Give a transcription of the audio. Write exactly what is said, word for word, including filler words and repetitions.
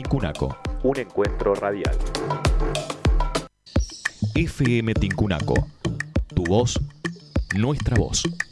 Tincunaco. Un encuentro radial. F M Tincunaco. Tu voz, nuestra voz.